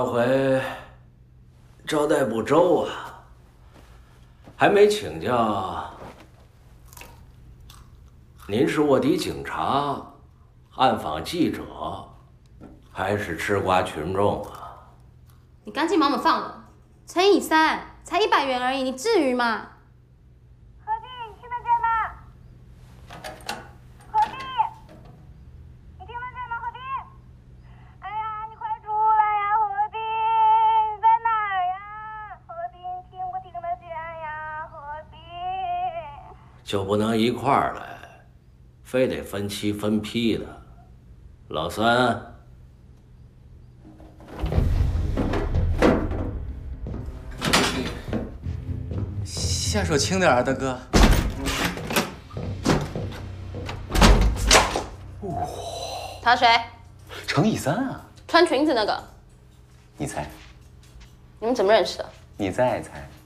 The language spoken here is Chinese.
上回招待不周啊，还没请教。您是卧底警察，暗访记者，还是吃瓜群众啊？ 你赶紧把我们放了，乘以3，才100元而已，你至于吗？ 何必，你听得见吗？何必，你听得见吗？何必，哎呀，你快出来呀！何必，你在哪儿呀？何必，你听不听得见呀？何必， 就不能一块儿来，非得分期分批的。老三。 下手轻点啊，大哥！ 他谁？ 乘以3啊！ 穿裙子那个。 你猜？ 你们怎么认识的？ 你再猜。